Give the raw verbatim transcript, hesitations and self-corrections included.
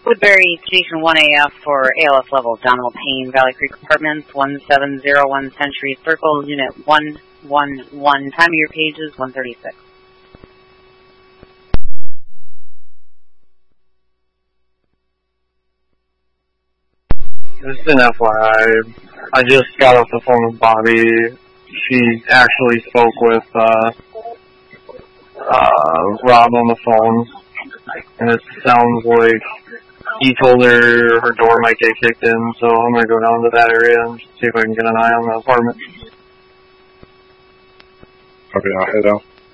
Woodbury Station one A F for A L S level, Donald Payne, Valley Creek Apartments, one seven zero one Century Circle, Unit one one one. Time of your page is one thirty-six. Just an F Y I, I just got off the phone with Bobby. She actually spoke with uh, uh, Rob on the phone, and it sounds like he told her her door might get kicked in, so I'm going to go down to that area and see if I can get an eye on the apartment. Okay, I'll head out.